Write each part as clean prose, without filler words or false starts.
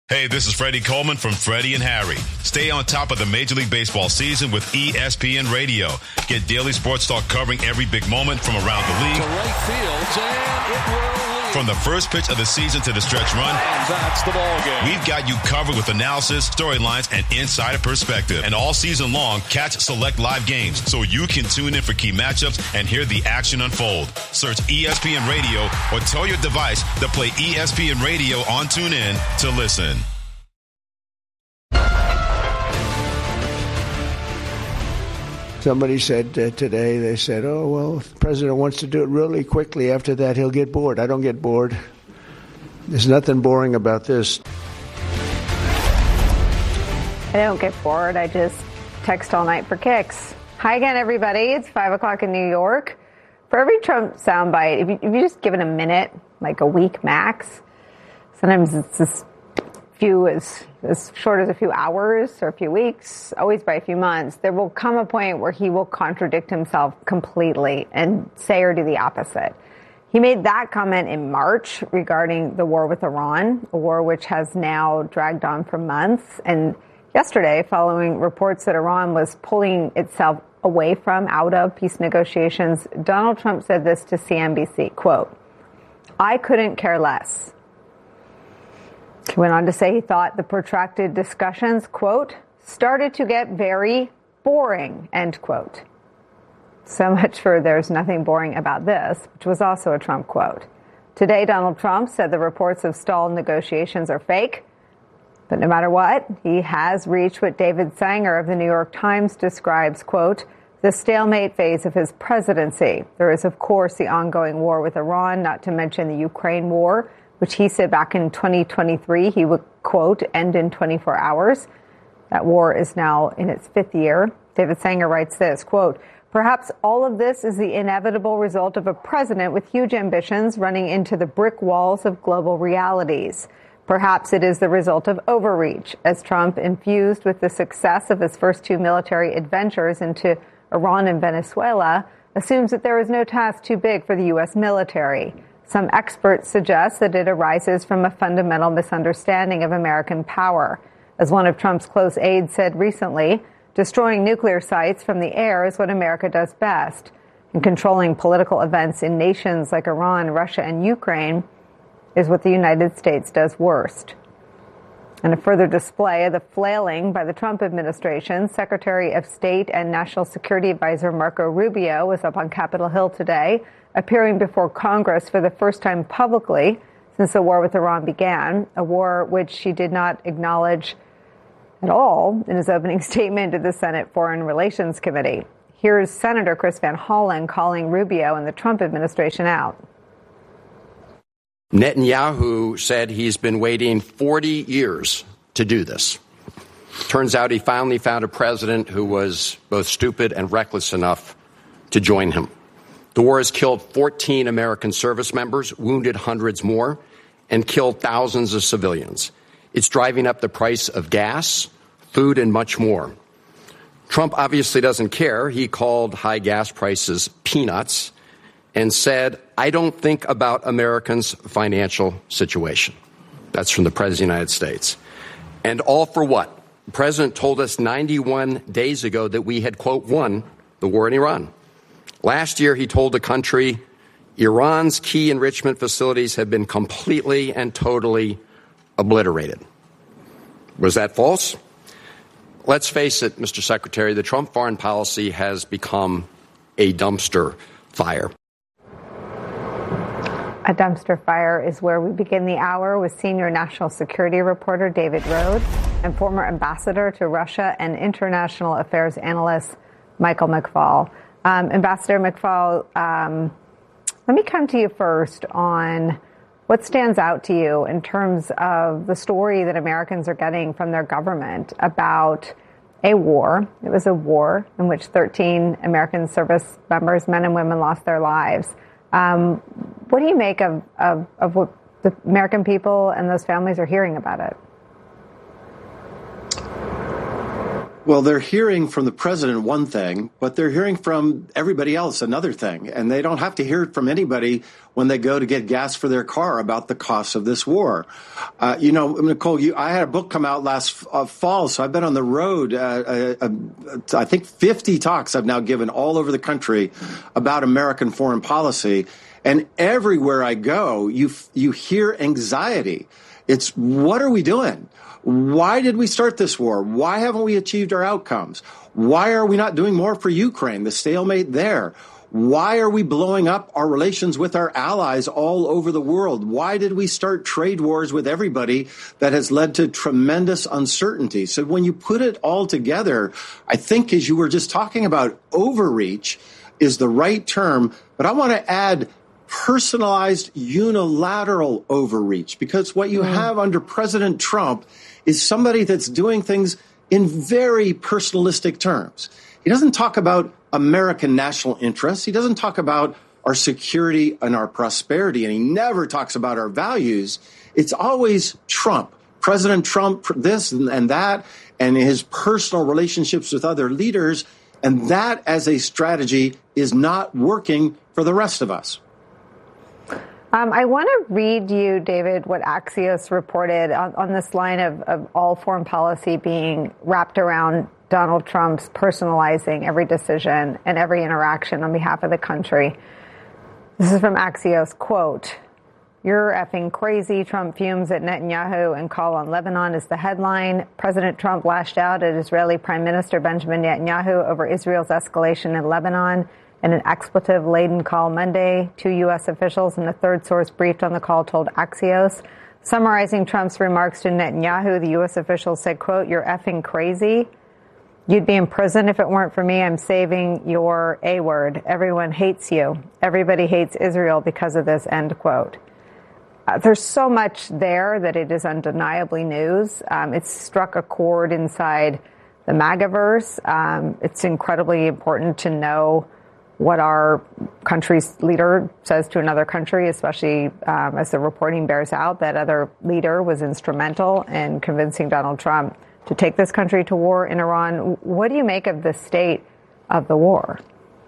Hey, this is Freddie Coleman from Freddie and Harry. Stay on top of the Major League Baseball season with ESPN Radio. Get daily sports talk covering every big moment from around the league. To right field, and it will lead. From the first pitch of the season to the stretch run. And that's the ball game. We've got you covered with analysis, storylines, and insider perspective. And all season long, catch select live games so you can tune in for key matchups and hear the action unfold. Search ESPN Radio or tell your device to play ESPN Radio on TuneIn to listen. Somebody said today, they said, oh, well, if the president wants to do it really quickly, after that he'll get bored. I don't get bored. There's nothing boring about this. I don't get bored. I just text all night for kicks. Hi again, everybody. It's 5 o'clock in New York. For every Trump soundbite, if you just give it a minute, like a week max, sometimes it's as few as short as a few hours or a few weeks, always by a few months, there will come a point where he will contradict himself completely and say or do the opposite. He made that comment in March regarding the war with Iran, a war which has now dragged on for months. And yesterday, following reports that Iran was pulling itself away from, out of peace negotiations, Donald Trump said this to CNBC, quote, "I couldn't care less." He went on to say he thought the protracted discussions, quote, started to get very boring, end quote. So much for there's nothing boring about this, which was also a Trump quote. Today, Donald Trump said the reports of stalled negotiations are fake. But no matter what, he has reached what David Sanger of the New York Times describes, quote, the stalemate phase of his presidency. There is, of course, the ongoing war with Iran, not to mention the Ukraine war, which he said back in 2023 he would, quote, end in 24 hours. That war is now in its fifth year. David Sanger writes this, quote, perhaps all of this is the inevitable result of a president with huge ambitions running into the brick walls of global realities. Perhaps it is the result of overreach, as Trump, infused with the success of his first two military adventures into Iran and Venezuela, assumes that there is no task too big for the U.S. military. Some experts suggest that it arises from a fundamental misunderstanding of American power. As one of Trump's close aides said recently, destroying nuclear sites from the air is what America does best. And controlling political events in nations like Iran, Russia, and Ukraine is what the United States does worst. And a further display of the flailing by the Trump administration, Secretary of State and National Security Advisor Marco Rubio was up on Capitol Hill today, appearing before Congress for the first time publicly since the war with Iran began, a war which he did not acknowledge at all in his opening statement to the Senate Foreign Relations Committee. Here's Senator Chris Van Hollen calling Rubio and the Trump administration out. Netanyahu said he's been waiting 40 years to do this. Turns out he finally found a president who was both stupid and reckless enough to join him. The war has killed 14 American service members, wounded hundreds more, and killed thousands of civilians. It's driving up the price of gas, food, and much more. Trump obviously doesn't care. He called high gas prices peanuts and said, I don't think about Americans' financial situation. That's from the President of the United States. And all for what? The President told us 91 days ago that we had, quote, won the war in Iran. Last year, he told the country, Iran's key enrichment facilities have been completely and totally obliterated. Was that false? Let's face it, Mr. Secretary, the Trump foreign policy has become a dumpster fire. A dumpster fire is where we begin the hour with senior national security reporter David Rhodes and former ambassador to Russia and international affairs analyst Michael McFaul. Ambassador McFaul, let me come to you first on what stands out to you in terms of the story that Americans are getting from their government about a war. It was a war in which 13 American service members, men and women, lost their lives. What do you make of what the American people and those families are hearing about it? Well, they're hearing from the president one thing, but they're hearing from everybody else another thing. And they don't have to hear it from anybody when they go to get gas for their car about the cost of this war. Nicole, I had a book come out last fall, so I've been on the road. I think 50 talks I've now given all over the country about American foreign policy. And everywhere I go, you hear anxiety. It's, what are we doing? Why did we start this war? Why haven't we achieved our outcomes? Why are we not doing more for Ukraine? The stalemate there. Why are we blowing up our relations with our allies all over the world? Why did we start trade wars with everybody that has led to tremendous uncertainty? So when you put it all together, I think, as you were just talking about, overreach is the right term. But I want to add personalized unilateral overreach, because what you have under President Trump is somebody that's doing things in very personalistic terms. He doesn't talk about American national interests. He doesn't talk about our security and our prosperity, and he never talks about our values. It's always Trump, President Trump, this and that, and his personal relationships with other leaders. And that as a strategy is not working for the rest of us. I want to read you, David, what Axios reported on this line of all foreign policy being wrapped around Donald Trump's personalizing every decision and every interaction on behalf of the country. This is from Axios, quote, "You're effing crazy. Trump fumes at Netanyahu and call on Lebanon" is the headline. President Trump lashed out at Israeli Prime Minister Benjamin Netanyahu over Israel's escalation in Lebanon in an expletive-laden call Monday. 2 U.S. officials and a third source briefed on the call told Axios. Summarizing Trump's remarks to Netanyahu, the U.S. officials said, quote, "You're effing crazy. You'd be in prison if it weren't for me. I'm saving your A word. Everyone hates you. Everybody hates Israel because of this," end quote. There's so much there that it is undeniably news. It's struck a chord inside the MAGAverse. It's incredibly important to know what our country's leader says to another country, especially as the reporting bears out that other leader was instrumental in convincing Donald Trump to take this country to war in Iran. What do you make of the state of the war?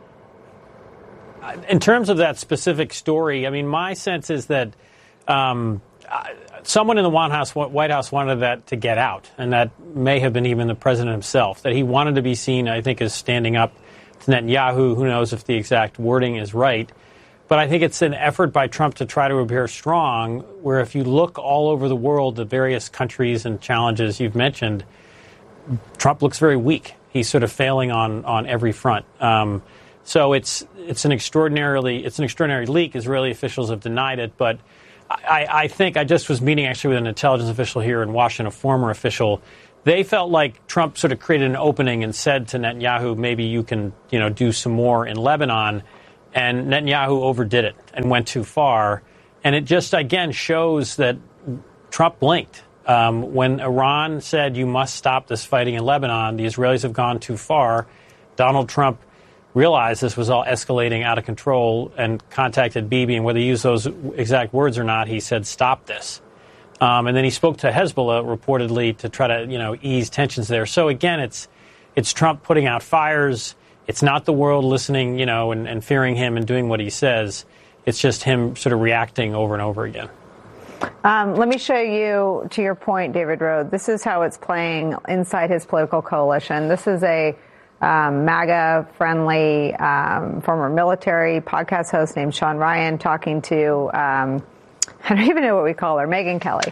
In terms of that specific story, I mean, my sense is that someone in the White House wanted that to get out, and that may have been even the president himself, that he wanted to be seen, I think, as standing up to Netanyahu. Who knows if the exact wording is right. But I think it's an effort by Trump to try to appear strong, where if you look all over the world, the various countries and challenges you've mentioned, Trump looks very weak. He's sort of failing on every front. So it's an extraordinary leak. Israeli officials have denied it. But I think I just was meeting actually with an intelligence official here in Washington, a former official. They felt like Trump sort of created an opening and said to Netanyahu, maybe you can, do some more in Lebanon. And Netanyahu overdid it and went too far. And it just, again, shows that Trump blinked. When Iran said you must stop this fighting in Lebanon, the Israelis have gone too far. Donald Trump realized this was all escalating out of control and contacted Bibi. And whether he used those exact words or not, he said, stop this. And then he spoke to Hezbollah reportedly to try to, ease tensions there. So, again, it's Trump putting out fires. It's not the world listening, and fearing him and doing what he says. It's just him sort of reacting over and over again. Let me show you, to your point, David Rode, this is how it's playing inside his political coalition. This is a MAGA-friendly former military podcast host named Sean Ryan talking to, I don't even know what we call her, Megyn Kelly.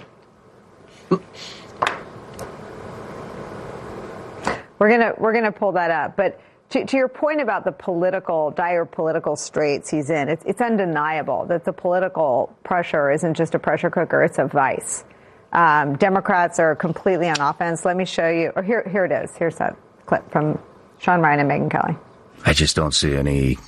We're gonna pull that up, but to your point about the dire political straits he's in, it's undeniable that the political pressure isn't just a pressure cooker, it's a vice. Democrats are completely on offense. Let me show you. Or here it is. Here's that clip from Sean Ryan and Megyn Kelly. I just don't see any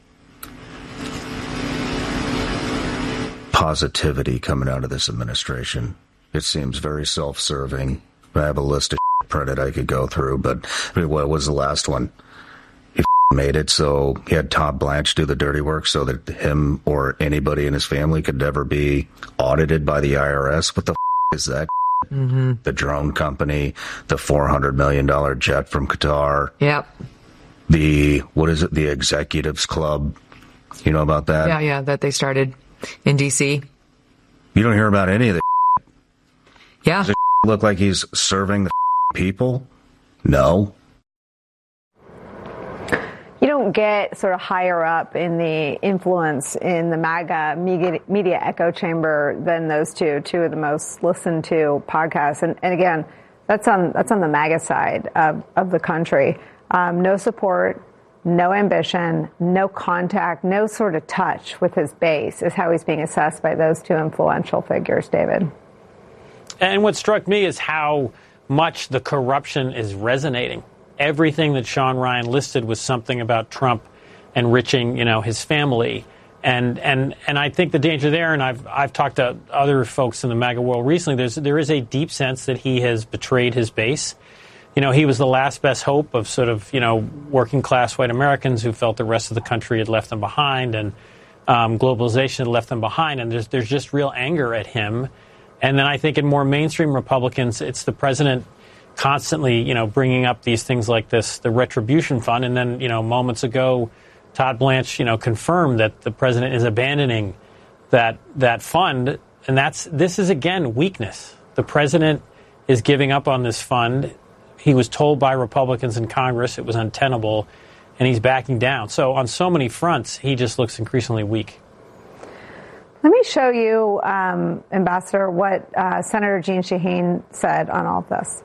positivity coming out of this administration. It seems very self-serving. I have a list of printed I could go through, but what was the last one? He made it so he had Todd Blanche do the dirty work so that him or anybody in his family could never be audited by the IRS. What the is that? the drone company, the $400 million jet from Qatar. Yep. The Executives Club. You know about that? Yeah, that they started in D.C. You don't hear about any of the Yeah. Does it look like he's serving the people? No. You don't get sort of higher up in the influence in the MAGA media echo chamber than those two of the most listened to podcasts. And again, that's on the MAGA side of the country. No support, no ambition, no contact, no sort of touch with his base is how he's being assessed by those two influential figures, David. And what struck me is how much the corruption is resonating. Everything that Sean Ryan listed was something about Trump enriching, his family. And I think the danger there, and I've talked to other folks in the MAGA world recently, there is a deep sense that he has betrayed his base. He was the last best hope of sort of, working class white Americans who felt the rest of the country had left them behind, and globalization had left them behind. And there's just real anger at him. And then I think in more mainstream Republicans, it's the president constantly, bringing up these things like this, the retribution fund. And then, moments ago, Todd Blanche, confirmed that the president is abandoning that fund. And this is, again, weakness. The president is giving up on this fund. He was told by Republicans in Congress it was untenable, and he's backing down. So on so many fronts, he just looks increasingly weak. Let me show you, Ambassador, what Senator Jeanne Shaheen said on all of this.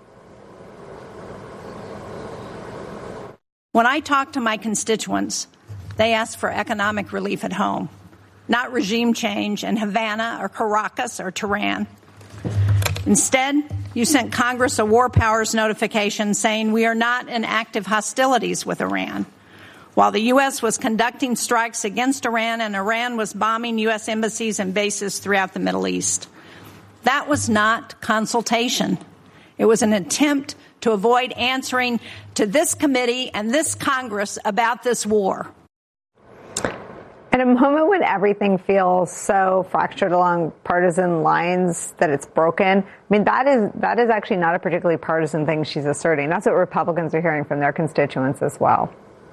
When I talk to my constituents, they ask for economic relief at home, not regime change in Havana or Caracas or Tehran. Instead, you sent Congress a war powers notification saying we are not in active hostilities with Iran, while the U.S. was conducting strikes against Iran and Iran was bombing U.S. embassies and bases throughout the Middle East. That was not consultation. It was an attempt to avoid answering to this committee and this Congress about this war. At a moment when everything feels so fractured along partisan lines that it's broken, that is actually not a particularly partisan thing she's asserting. That's what Republicans are hearing from their constituents as well.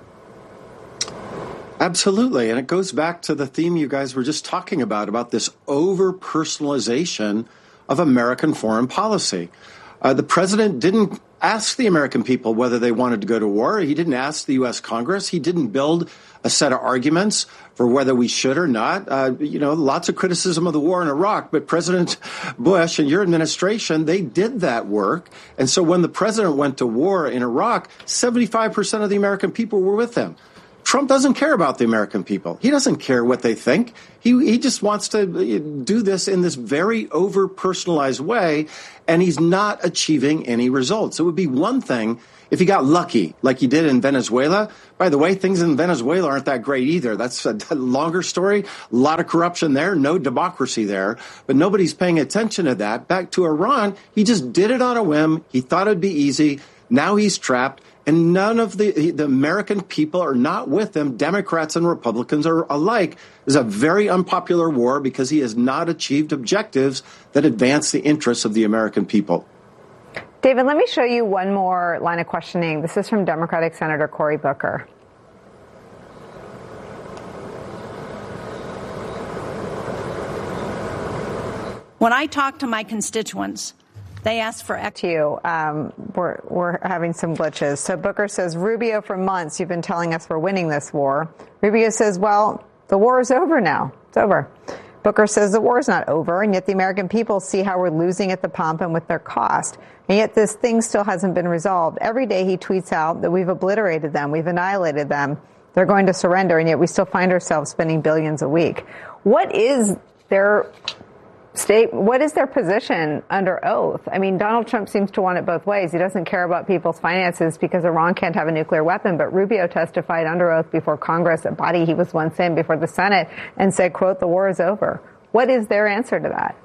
Absolutely. And it goes back to the theme you guys were just talking about this over-personalization of American foreign policy. The president didn't ask the American people whether they wanted to go to war. He didn't ask the U.S. Congress. He didn't build a set of arguments for whether we should or not. Lots of criticism of the war in Iraq, but President Bush and your administration, they did that work. And so when the president went to war in Iraq, 75% of the American people were with him. Trump doesn't care about the American people. He doesn't care what they think. He just wants to do this in this very over-personalized way, and he's not achieving any results. It would be one thing if he got lucky, like he did in Venezuela. By the way, things in Venezuela aren't that great either. That's a longer story. A lot of corruption there, no democracy there. But nobody's paying attention to that. Back to Iran, he just did it on a whim. He thought it'd be easy. Now he's trapped. And none of the American people are not with him. Democrats and Republicans are alike. It's a very unpopular war because he has not achieved objectives that advance the interests of the American people. David, let me show you one more line of questioning. This is from Democratic Senator Cory Booker. When I talk to my constituents, they ask for to you. We're having some glitches. So Booker says, Rubio, for months you've been telling us we're winning this war. Rubio says, well, the war is over now. It's over. Booker says the war is not over, and yet the American people see how we're losing at the pump and with their cost. And yet this thing still hasn't been resolved. Every day he tweets out that we've obliterated them, we've annihilated them, they're going to surrender, and yet we still find ourselves spending billions a week. What is their position under oath? I mean, Donald Trump seems to want it both ways. He doesn't care about people's finances because Iran can't have a nuclear weapon. But Rubio testified under oath before Congress, a body he was once in, before the Senate, and said, quote, the war is over. What is their answer to that?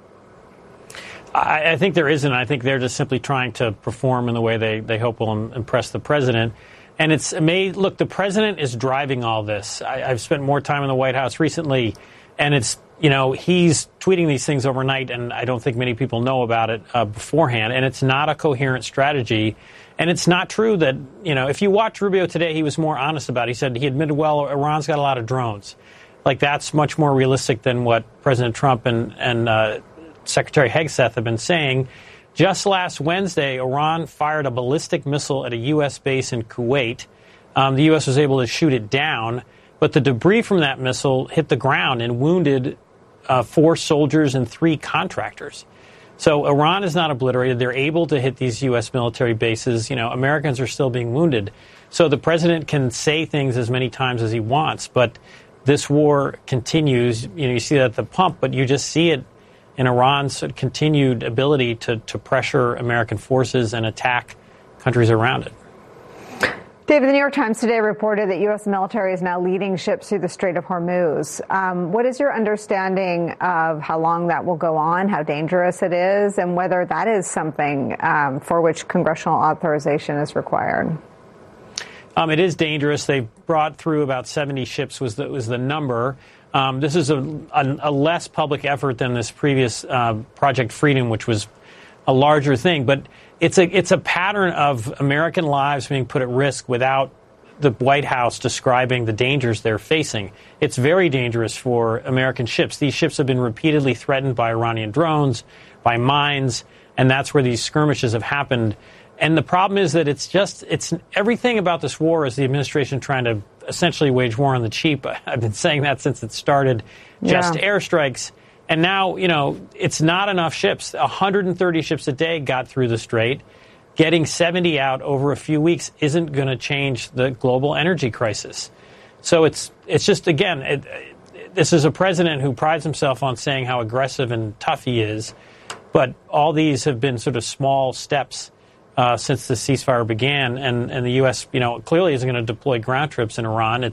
I think there isn't. I think they're just simply trying to perform in the way they hope will impress the president. And it's amazing. Look, the president is driving all this. I've spent more time in the White House recently, and it's, he's tweeting these things overnight, and I don't think many people know about it beforehand, and it's not a coherent strategy. And it's not true that, if you watch Rubio today, he was more honest about it. He admitted, well, Iran's got a lot of drones. Like, that's much more realistic than what President Trump and Secretary Hegseth have been saying. Just last Wednesday, Iran fired a ballistic missile at a U.S. base in Kuwait. The U.S. was able to shoot it down, but the debris from that missile hit the ground and wounded 4 soldiers and 3 contractors. So Iran is not obliterated. They're able to hit these U.S. military bases. Americans are still being wounded. So the president can say things as many times as he wants, but this war continues. You see that at the pump, but you just see it in Iran's continued ability to pressure American forces and attack countries around it. David, the New York Times today reported that U.S. military is now leading ships through the Strait of Hormuz. What is your understanding of how long that will go on, how dangerous it is, and whether that is something for which congressional authorization is required? It is dangerous. They brought through about 70 ships was the number. This is a less public effort than this previous Project Freedom, which was a larger thing. But it's a pattern of American lives being put at risk without the White House describing the dangers they're facing. It's very dangerous for American ships. These ships have been repeatedly threatened by Iranian drones, by mines, and that's where these skirmishes have happened. And the problem is that it's everything about this war is the administration trying to essentially wage war on the cheap. I've been saying that since it started. Just airstrikes. And now, it's not enough ships. 130 ships a day got through the strait. Getting 70 out over a few weeks isn't going to change the global energy crisis. So it's just, again, this is a president who prides himself on saying how aggressive and tough he is. But all these have been sort of small steps since the ceasefire began, and the U.S. clearly isn't going to deploy ground troops in Iran.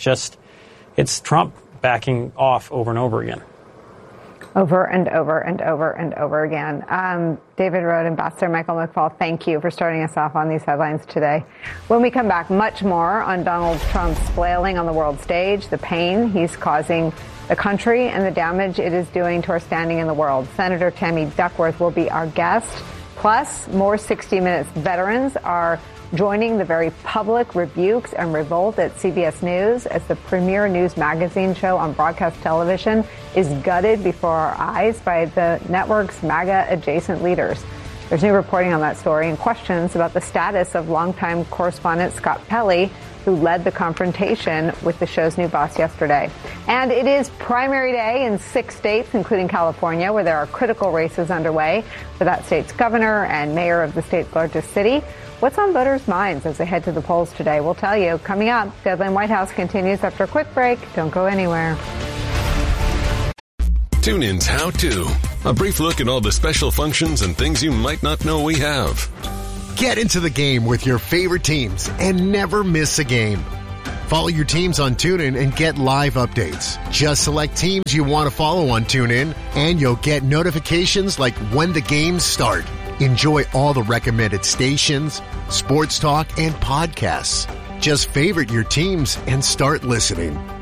It's Trump backing off over and over again. Over and over and over and over again. David Rohde, Ambassador Michael McFaul, thank you for starting us off on these headlines today. When we come back, much more on Donald Trump's flailing on the world stage, the pain he's causing the country, and the damage it is doing to our standing in the world. Senator Tammy Duckworth will be our guest. Plus, more 60 Minutes veterans are joining the very public rebukes and revolt at CBS News as the premier news magazine show on broadcast television is gutted before our eyes by the network's MAGA-adjacent leaders. There's new reporting on that story and questions about the status of longtime correspondent Scott Pelley, who led the confrontation with the show's new boss yesterday. And it is primary day in 6 states, including California, where there are critical races underway for that state's governor and mayor of the state's largest city. What's on voters' minds as they head to the polls today? We'll tell you. Coming up, Deadline White House continues after a quick break. Don't go anywhere. TuneIn's How To. A brief look at all the special functions and things you might not know we have. Get into the game with your favorite teams and never miss a game. Follow your teams on TuneIn and get live updates. Just select teams you want to follow on TuneIn, and you'll get notifications like when the games start. Enjoy all the recommended stations, sports talk, and podcasts. Just favorite your teams and start listening.